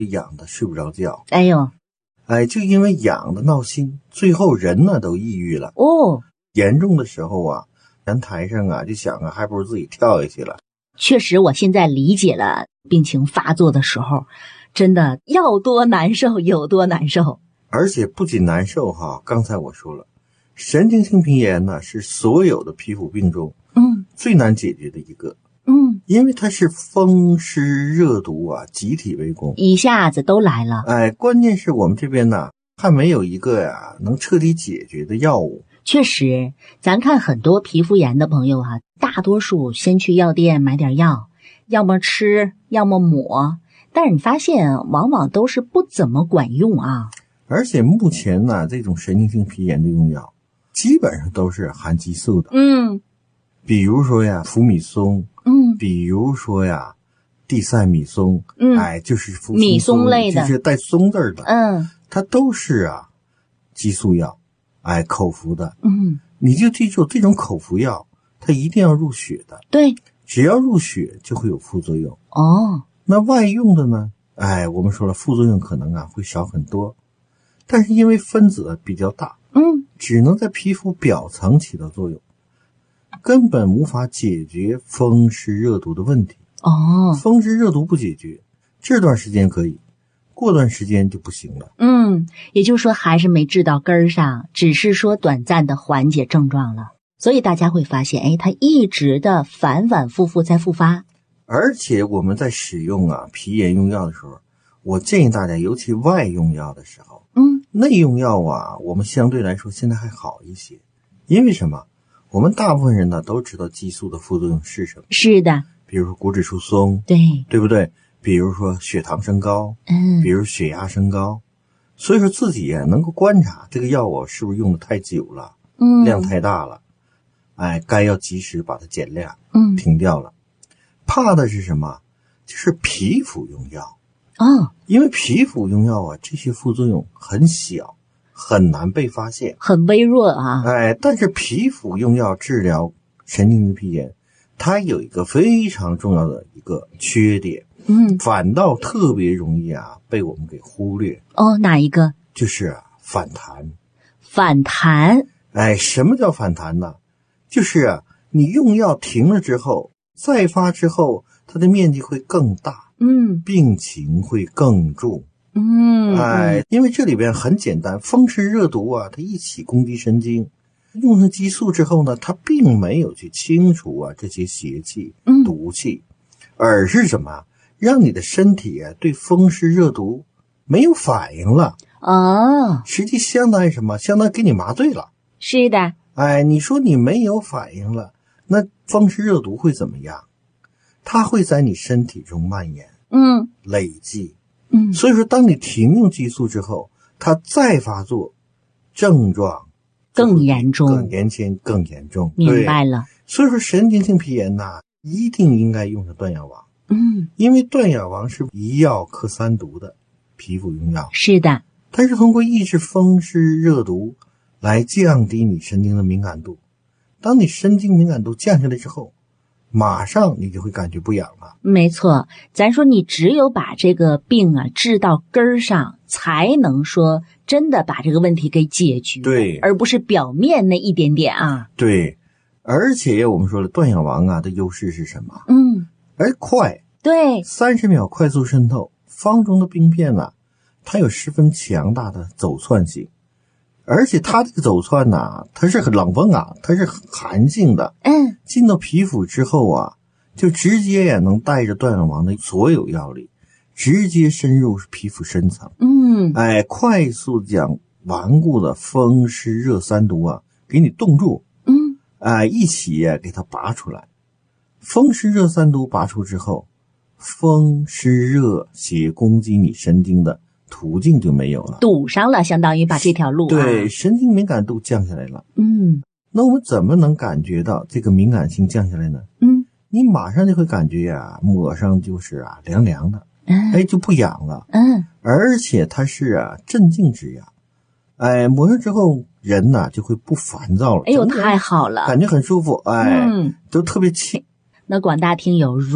痒的睡不着觉。 哎呦， 就因为痒的闹心，最后人呢都抑郁了。 哦， 严重的时候啊，阳台上啊就想啊，还不如自己跳下去了。 确实，我现在理解了病情发作的时候，真的要多难受有多难受。 而且不仅难受哈，刚才我说了，神经性皮炎呢是所有的皮肤病中最难解决的一个。因为它是风湿热毒啊集体围攻， 一下子都来了。 关键是我们这边呢还没有一个呀能彻底解决的药物。 确实，咱看很多皮肤炎的朋友哈，大多数先去药店买点药，要么吃，要么抹，但是你发现往往都是不怎么管用啊。 而且目前呢，这种神经性皮炎的用药基本上都是含激素的。比如说呀福米松，比如说呀地塞米松，就是米松类的， 就是带松字的，它都是激素药，口服的。你就记住，这种口服药它一定要入血的。对，只要入血就会有副作用。那外用的呢？我们说了，副作用可能会少很多，但是因为分子比较大，只能在皮肤表层起到作用，根本无法解决风湿热毒的问题。风湿热毒不解决，这段时间可以，过段时间就不行了。 也就是说还是没治到根儿上，只是说短暂的缓解症状了。所以大家会发现，它一直的反反复复在复发。 而且我们在使用皮炎用药的时候，我建议大家，尤其外用药的时候，内用药我们相对来说现在还好一些。因为什么？我们大部分人呢都知道激素的副作用是什么。是的，比如说骨质疏松，对不对？比如说血糖升高，比如血压升高。所以说自己能够观察这个药我是不是用的太久了，量太大了，该要及时把它减量，停掉了。怕的是什么？就是皮肤用药。因为皮肤用药这些副作用很小，很难被发现， 很微弱啊。 但是皮肤用药治疗神经性皮炎，它有一个非常重要的一个缺点，反倒特别容易被我们给忽略。 哪一个？ 就是反弹。 反弹？ 什么叫反弹呢？就是你用药停了之后，再发之后，它的面积会更大，病情会更重。因为这里边很简单，风湿热毒它一起攻击神经，用上激素之后呢，它并没有去清除这些邪气、毒气，而是什么？让你的身体对风湿热毒没有反应了。实际相当于什么？相当于给你麻醉了。是的。你说你没有反应了，那风湿热毒会怎么样？它会在你身体中蔓延，累积。所以说当你停用激素之后，它再发作，症状更严重， 更年轻更严重。 明白了。 所以说神经性皮炎一定应该用上断药王。因为断药王是一药克三毒的皮肤用药。是的。它是通过抑制风湿热毒来降低你神经的敏感度。当你神经敏感度降下来之后，马上你就会感觉不痒了。没错，咱说你只有把这个病治到根儿上，才能说真的把这个问题给解决。对，而不是表面那一点点对，而且我们说了，断药王的优势是什么？快。对，30秒快速渗透，方中的病变它有十分强大的走窜性。而且它这个走窜它是很冷风它是寒性的。进到皮肤之后就直接能带着断药王的所有药力，直接深入皮肤深层。快速将顽固的风湿热三毒给你冻住。一起给它拔出来。风湿热三毒拔出之后，风湿热邪攻击你神经的途径就没有了，堵上了，相当于把这条路对，神经敏感度降下来了。那我们怎么能感觉到这个敏感性降下来呢？你马上就会感觉抹上就是凉凉的，就不痒了。而且它是镇静止痒。抹上之后人就会不烦躁了。太好了，感觉很舒服。都特别轻。那广大听友